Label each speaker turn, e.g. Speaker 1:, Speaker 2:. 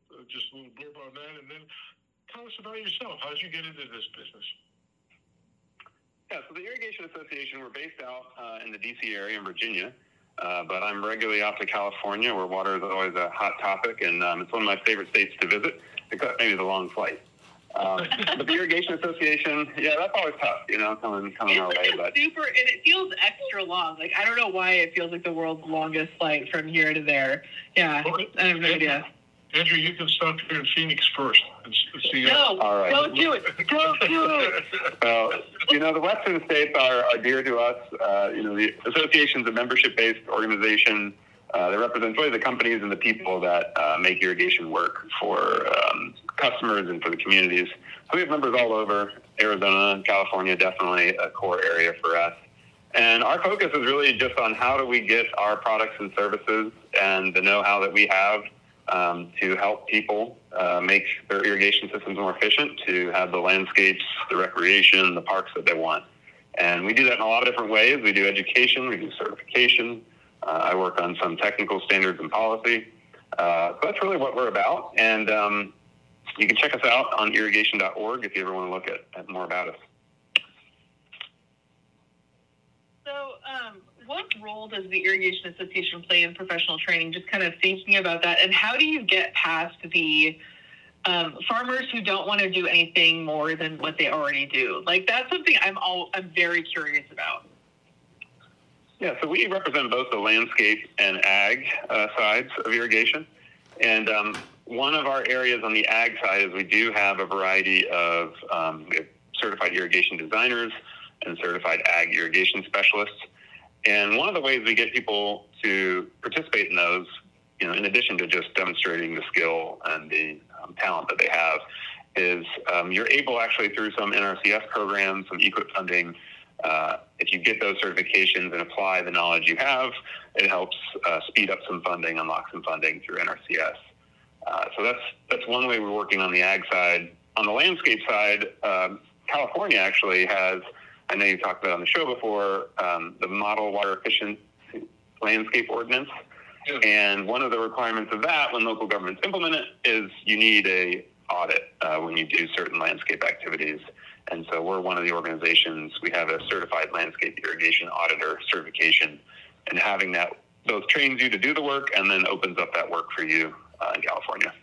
Speaker 1: just a little blurb on that, and then tell us about yourself. How did you get into this business?
Speaker 2: Yeah, so the Irrigation Association, we're based out in the D.C. area in Virginia, but I'm regularly out to California, where water is always a hot topic, and it's one of my favorite states to visit, except maybe the long flight. But the Irrigation Association, yeah, that's always tough, coming our way. But
Speaker 3: super, and it feels extra long. Like, I don't know why it feels like the world's longest flight from here to there. Yeah, well, I have no idea.
Speaker 1: Andrew, you can stop here in Phoenix first and see.
Speaker 3: No,
Speaker 2: all right.
Speaker 3: Don't do it. Don't do it.
Speaker 2: Well, the Western states are dear to us. The association's a membership-based organization. They represent really the companies and the people that make irrigation work for customers and for the communities. So we have members all over. Arizona and California, definitely a core area for us. And our focus is really just on how do we get our products and services and the know-how that we have to help people make their irrigation systems more efficient, to have the landscapes, the recreation, the parks that they want. And we do that in a lot of different ways. We do education, we do certification. I work on some technical standards and policy. So that's really what we're about. And you can check us out on irrigation.org if you ever want to look at more about us.
Speaker 3: So what role does the Irrigation Association play in professional training? Just kind of thinking about that. And how do you get past the farmers who don't want to do anything more than what they already do? Like, that's something I'm very curious about.
Speaker 2: Yeah, so we represent both the landscape and ag sides of irrigation. And one of our areas on the ag side is we do have a variety of we have certified irrigation designers and certified ag irrigation specialists. And one of the ways we get people to participate in those, in addition to just demonstrating the skill and the talent that they have, is you're able actually through some NRCS programs, some EQIP funding, if you get those certifications and apply the knowledge you have, it helps speed up some funding, unlock some funding through NRCS. So that's one way we're working on the ag side. On the landscape side, California actually has, I know you talked about on the show before, the Model Water Efficient Landscape Ordinance.
Speaker 1: Yeah.
Speaker 2: And one of the requirements of that, when local governments implement it, is you need a audit when you do certain landscape activities. And so we're one of the organizations, we have a certified landscape irrigation auditor certification, and having that both trains you to do the work and then opens up that work for you in California.